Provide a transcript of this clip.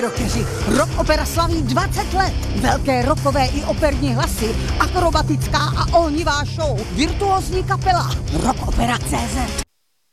rockeři. Rock opera slaví 20 let. Velké rockové i operní hlasy, akrobatická a ohnivá show, virtuózní kapela. Rockopera.cz